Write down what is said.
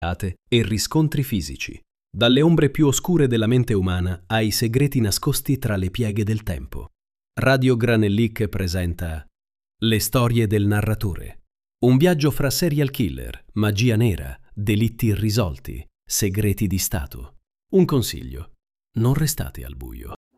e riscontri fisici, dalle ombre più oscure della mente umana ai segreti nascosti tra le pieghe del tempo. Radio Granellic presenta Le storie del narratore. Un viaggio fra serial killer, magia nera, delitti irrisolti, segreti di Stato. Un consiglio: non restate al buio.